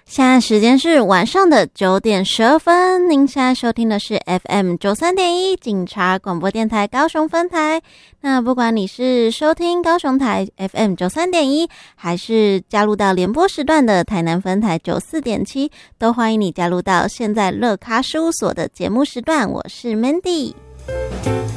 现在时间是晚上的9:12，您现在收听的是 FM93.1 警察广播电台高雄分台。那不管你是收听高雄台 FM93.1，还是加入到联播时段的台南分台94.7，都欢迎你加入到现在乐咖事务所的节目时段。我是 Mandy。